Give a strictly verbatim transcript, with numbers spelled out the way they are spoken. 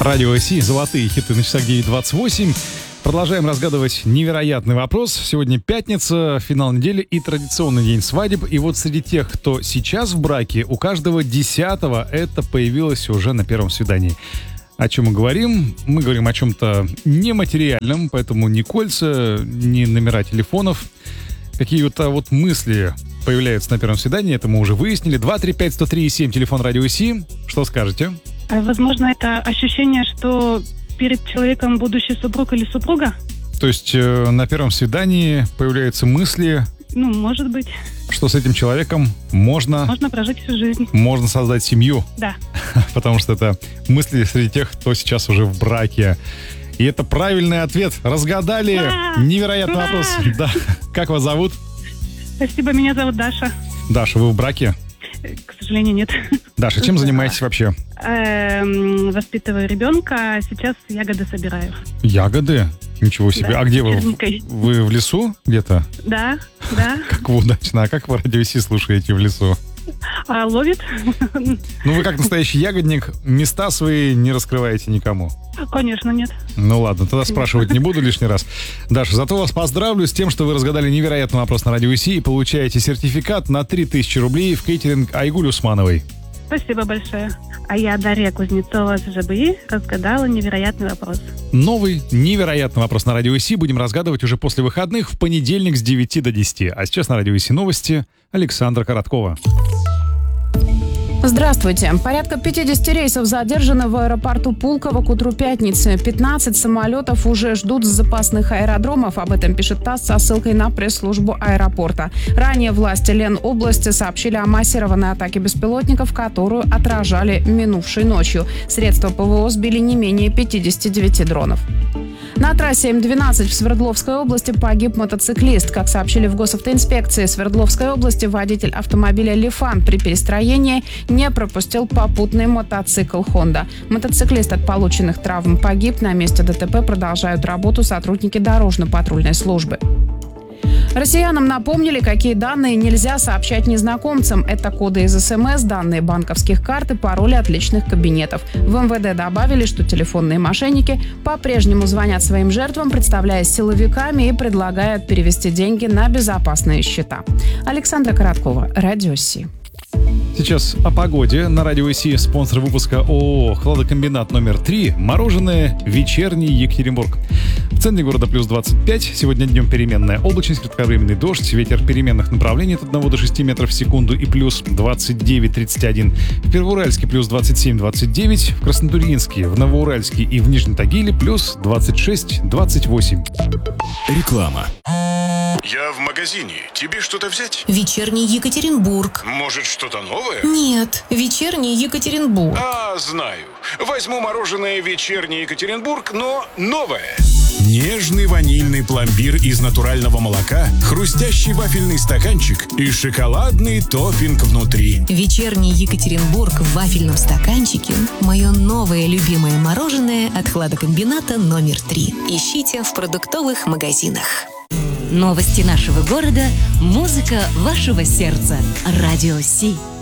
Радио Си, золотые хиты на часах девять двадцать восемь. Продолжаем разгадывать невероятный вопрос. Сегодня пятница, финал недели и традиционный день свадеб. И вот среди тех, кто сейчас в браке, у каждого десятого это появилось уже на первом свидании. О чем мы говорим? Мы говорим о чем-то нематериальном, поэтому ни кольца, ни номера телефонов. Какие-то вот мысли появляются на первом свидании, это мы уже выяснили. два три пять сто три семь, телефон Радио Си. Что скажете? Возможно, это ощущение, что перед человеком будущий супруг или супруга? То есть э, на первом свидании появляются мысли... Ну, может быть. Что с этим человеком можно... Можно прожить всю жизнь. Можно создать семью. Да. Потому что это мысли среди тех, кто сейчас уже в браке. И это правильный ответ. Разгадали. Ура! Невероятный Ура! вопрос. Да. Как вас зовут? Спасибо, меня зовут Даша. Даша, вы в браке? К сожалению, нет. Даша, чем занимаетесь вообще? Эм, воспитываю ребенка, сейчас ягоды собираю. Ягоды? Ничего себе. Да, а где вы? черникой. Вы в лесу где-то? Да, да. Как вы удачно. А как вы Радио Си слушаете в лесу? А ловит? Ну, вы как настоящий ягодник, места свои не раскрываете никому. Конечно, нет. Ну ладно, тогда спрашивать не буду лишний раз. Даша, зато вас поздравлю с тем, что вы разгадали невероятный вопрос на Радио Си и получаете сертификат на три тысячи рублей в кейтеринг Айгуль Усмановой. Спасибо большое. А я, Дарья Кузнецова с ЖБИ, разгадала невероятный вопрос. Новый невероятный вопрос на Радио Си будем разгадывать уже после выходных в понедельник с девяти до десяти. А сейчас на Радио Си новости. Александра Короткова. Здравствуйте. Порядка пятьдесят рейсов задержаны в аэропорту Пулково к утру пятницы. пятнадцать самолетов уже ждут с запасных аэродромов. Об этом пишет ТАСС со ссылкой на пресс-службу аэропорта. Ранее власти Ленобласти сообщили о массированной атаке беспилотников, которую отражали минувшей ночью. Средства ПВО сбили не менее пятьдесят девять дронов. На трассе М двенадцать в Свердловской области погиб мотоциклист. Как сообщили в госавтоинспекции Свердловской области, водитель автомобиля «Лифан» при перестроении не пропустил попутный мотоцикл «Хонда». Мотоциклист от полученных травм погиб. На месте ДТП продолжают работу сотрудники дорожно-патрульной службы. Россиянам напомнили, какие данные нельзя сообщать незнакомцам. Это коды из СМС, данные банковских карт и пароли от личных кабинетов. В эм вэ дэ добавили, что телефонные мошенники по-прежнему звонят своим жертвам, представляясь силовиками и предлагают перевести деньги на безопасные счета. Александра Короткова, Радио Си. Сейчас о погоде. На Радио Си спонсор выпуска ООО «Хладокомбинат номер три». Мороженое «Вечерний Екатеринбург». В центре города плюс двадцать пять. Сегодня днем переменная облачность, кратковременный дождь. Ветер переменных направлений от одного до шести метров в секунду и плюс двадцать девять тридцать один. В Первоуральске плюс двадцать семь двадцать девять. В Краснотурьинске, в Новоуральске и в Нижнем Тагиле плюс двадцать шесть двадцать восемь. Реклама. Я в магазине. Тебе что-то взять? Вечерний Екатеринбург. Может, что-то новое? Нет, вечерний Екатеринбург. А, знаю. Возьму мороженое «Вечерний Екатеринбург», но новое. Нежный ванильный пломбир из натурального молока, хрустящий вафельный стаканчик и шоколадный топпинг внутри. Вечерний Екатеринбург в вафельном стаканчике – мое новое любимое мороженое от хладокомбината номер три. Ищите в продуктовых магазинах. Новости нашего города, музыка вашего сердца. Радио Си.